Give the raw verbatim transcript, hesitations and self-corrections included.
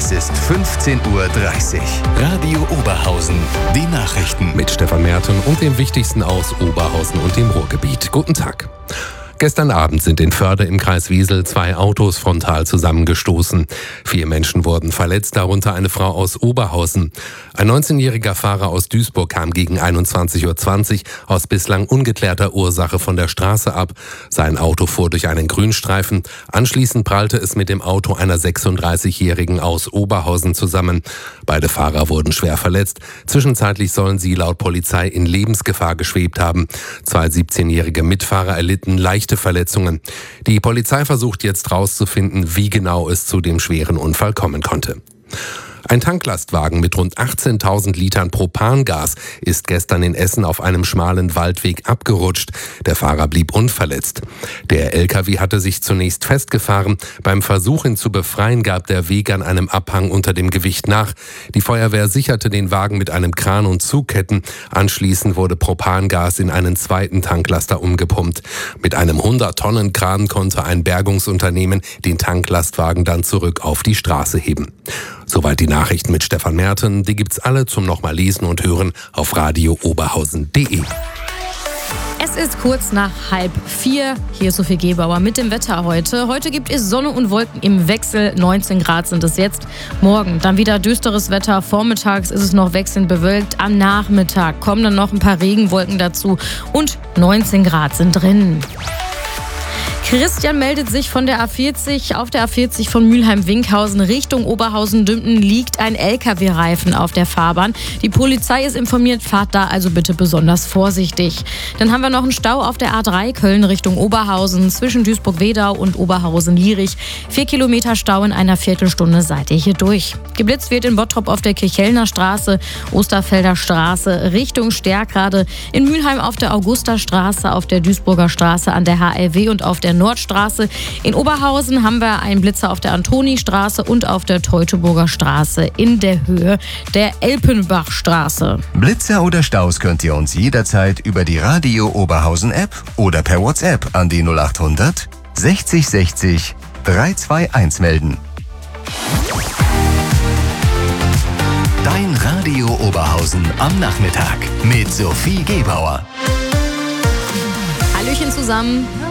Es ist fünfzehn Uhr dreißig. Radio Oberhausen. Die Nachrichten. Mit Stefan Merten und dem Wichtigsten aus Oberhausen und dem Ruhrgebiet. Guten Tag. Gestern Abend sind in Förde im Kreis Wesel zwei Autos frontal zusammengestoßen. Vier Menschen wurden verletzt, darunter eine Frau aus Oberhausen. Ein neunzehnjähriger Fahrer aus Duisburg kam gegen einundzwanzig Uhr zwanzig aus bislang ungeklärter Ursache von der Straße ab. Sein Auto fuhr durch einen Grünstreifen. Anschließend prallte es mit dem Auto einer sechsunddreißigjährigen aus Oberhausen zusammen. Beide Fahrer wurden schwer verletzt. Zwischenzeitlich sollen sie laut Polizei in Lebensgefahr geschwebt haben. Zwei siebzehnjährige Mitfahrer erlitten leichte Verletzungen. Die Polizei versucht jetzt herauszufinden, wie genau es zu dem schweren Unfall kommen konnte. Ein Tanklastwagen mit rund achtzehntausend Litern Propangas ist gestern in Essen auf einem schmalen Waldweg abgerutscht. Der Fahrer blieb unverletzt. Der L K W hatte sich zunächst festgefahren. Beim Versuch, ihn zu befreien, gab der Weg an einem Abhang unter dem Gewicht nach. Die Feuerwehr sicherte den Wagen mit einem Kran und Zugketten. Anschließend wurde Propangas in einen zweiten Tanklaster umgepumpt. Mit einem hundert-Tonnen-Kran konnte ein Bergungsunternehmen den Tanklastwagen dann zurück auf die Straße heben. Soweit die Nachrichten mit Stefan Merten. Die gibt's alle zum nochmal lesen und hören auf radio oberhausen punkt de. Es ist kurz nach halb vier. Hier ist Sophie Gebauer mit dem Wetter heute. Heute gibt es Sonne und Wolken im Wechsel. neunzehn Grad sind es jetzt. Morgen dann wieder düsteres Wetter. Vormittags ist es noch wechselnd bewölkt. Am Nachmittag kommen dann noch ein paar Regenwolken dazu. Und neunzehn Grad sind drin. Christian meldet sich von der A vierzig. Auf der A vierzig von Mülheim-Winkhausen Richtung Oberhausen-Dümpen liegt ein L K W-Reifen auf der Fahrbahn. Die Polizei ist informiert, fahrt da also bitte besonders vorsichtig. Dann haben wir noch einen Stau auf der A drei Köln Richtung Oberhausen zwischen Duisburg-Wedau und Oberhausen-Lierich. Vier Kilometer Stau in einer Viertelstunde seid ihr hier durch. Geblitzt wird in Bottrop auf der Kirchhellner Straße, Osterfelder Straße Richtung Stärkrade, in Mülheim auf der Augusterstraße, auf der Duisburger Straße an der H L W und auf der Nordstraße. In Oberhausen haben wir einen Blitzer auf der Antonistraße und auf der Teutoburger Straße in der Höhe der Elpenbachstraße. Blitzer oder Staus könnt ihr uns jederzeit über die Radio Oberhausen App oder per WhatsApp an die null acht hundert sechzig sechzig dreihundertzweiundzwanzig melden. Dein Radio Oberhausen am Nachmittag mit Sophie Gebauer. Hallöchen zusammen.